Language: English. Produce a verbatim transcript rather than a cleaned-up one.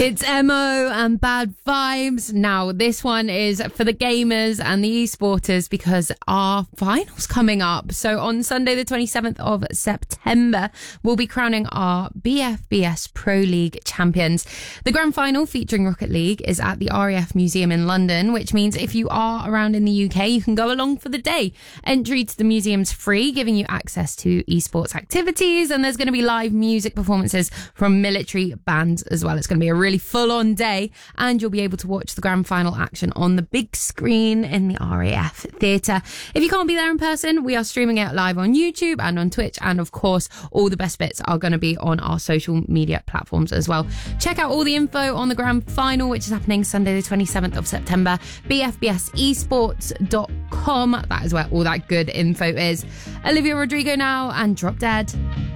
It's Emo and Bad Vibes. Now, this one is for the gamers and the esporters because our final's coming up. So on Sunday, the twenty-seventh of September, we'll be crowning our B F B S Pro League champions. The grand final featuring Rocket League is at the R A F Museum in London, which means if you are around in the U K, you can go along for the day. Entry to the museum's free, giving you access to esports activities, and there's going to be live music performances from military bands as well. It's going to be a really full-on day, and you'll be able to watch the grand final action on the big screen in the R A F Theatre. If you can't be there in person, we are streaming it live on YouTube and on Twitch, and of course, all the best bits are going to be on our social media platforms as well. Check out all the info on the grand final, which is happening Sunday the twenty-seventh of September, b f b s esports dot com. That is where all that good info is. Olivia Rodrigo now and Drop Dead.